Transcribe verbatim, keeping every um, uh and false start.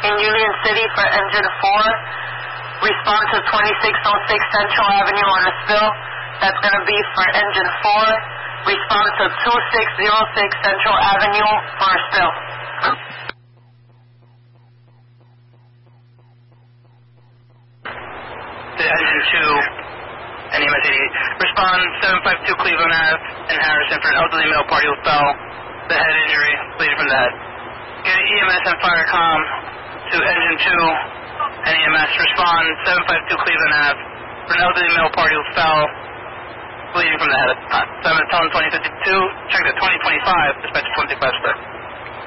in Union City for engine four. Respond to twenty-six oh six Central Avenue on a spill. That's going to be for engine four. Respond to twenty-six oh six Central Avenue for a spill. To engine two, N E M S eighty-eight. Respond seven five two Cleveland Avenue in Harrison for an elderly male party who fell. The head injury, bleeding from the head. Get E M S and fire comm to engine two, N E M S. Respond seven five two Cleveland Avenue for an elderly male party who fell, bleeding from the head at the time. seven twenty fifty-two, check the twenty twenty-five, dispatch twenty-five star.